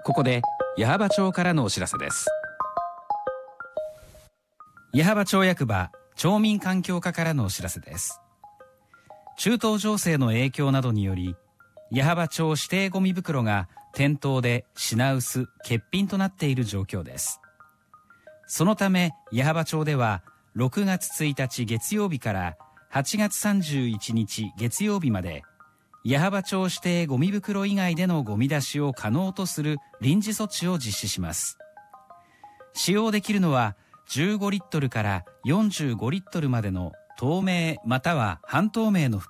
ここで矢巾町からのお知らせです。矢巾町役場町民環境課からのお知らせです。中東情勢の影響などにより、矢巾町指定ゴミ袋が店頭で品薄・欠品となっている状況です。そのため矢巾町では6月1日月曜日から8月31日月曜日まで、矢巾町指定ゴミ袋以外でのゴミ出しを可能とする臨時措置を実施します。使用できるのは15リットルから45リットルまでの透明または半透明の袋